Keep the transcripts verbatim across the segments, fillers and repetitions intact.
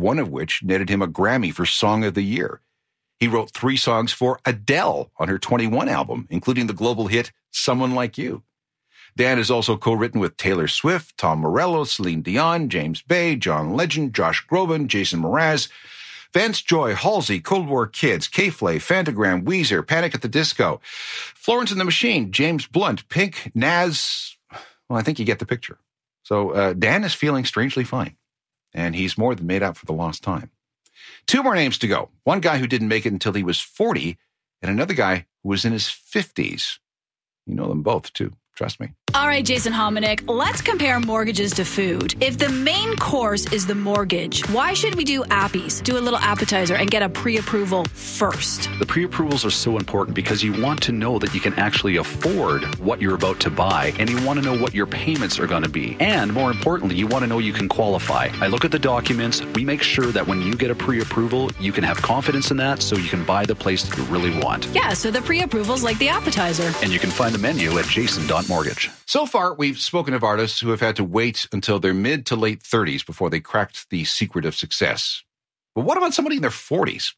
one of which netted him a Grammy for Song of the Year. He wrote three songs for Adele on her twenty-one album, including the global hit Someone Like You. Dan has also co-written with Taylor Swift, Tom Morello, Celine Dion, James Bay, John Legend, Josh Groban, Jason Mraz, Vance Joy, Halsey, Cold War Kids, K-Flay, Fantagram, Weezer, Panic at the Disco, Florence and the Machine, James Blunt, Pink, Nas. Well, I think you get the picture. So uh, Dan is feeling strangely fine, and he's more than made up for the lost time. Two more names to go. One guy who didn't make it until he was forty, and another guy who was in his fifties. You know them both, too. Trust me. All right, Jason Hominick, let's compare mortgages to food. If the main course is the mortgage, why should we do appies, do a little appetizer, and get a pre-approval first? The pre-approvals are so important because you want to know that you can actually afford what you're about to buy, and you want to know what your payments are going to be. And more importantly, you want to know you can qualify. I look at the documents. We make sure that when you get a pre-approval, you can have confidence in that so you can buy the place that you really want. Yeah, so the pre-approval's like the appetizer. And you can find the menu at jason dot mortgage. So far, we've spoken of artists who have had to wait until their mid to late thirties before they cracked the secret of success. But what about somebody in their forties?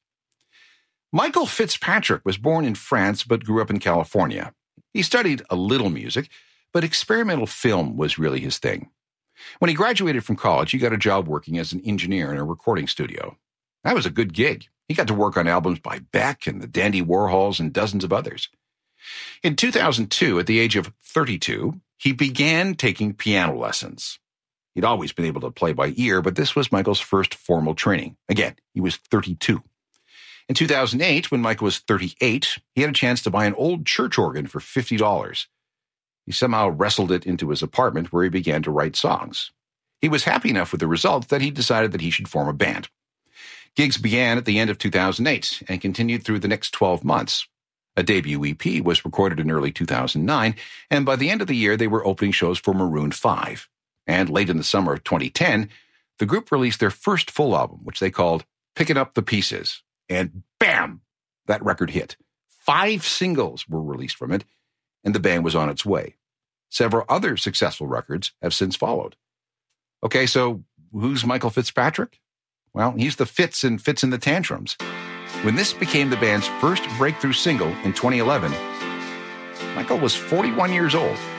Michael Fitzpatrick was born in France but grew up in California. He studied a little music, but experimental film was really his thing. When he graduated from college, he got a job working as an engineer in a recording studio. That was a good gig. He got to work on albums by Beck and the Dandy Warhols and dozens of others. In two thousand two, at the age of thirty-two, he began taking piano lessons. He'd always been able to play by ear, but this was Michael's first formal training. Again, he was thirty-two. In two thousand eight, when Michael was thirty-eight, he had a chance to buy an old church organ for fifty dollars. He somehow wrestled it into his apartment where he began to write songs. He was happy enough with the result that he decided that he should form a band. Gigs began at the end of two thousand eight and continued through the next twelve months. A debut E P was recorded in early two thousand nine, and by the end of the year, they were opening shows for Maroon five. And late in the summer of twenty ten, the group released their first full album, which they called Picking Up the Pieces. And bam, that record hit. Five singles were released from it, and the band was on its way. Several other successful records have since followed. Okay, so who's Michael Fitzpatrick? Well, he's the Fitz in Fitz and the Tantrums. When this became the band's first breakthrough single in twenty eleven, Michael was forty-one years old.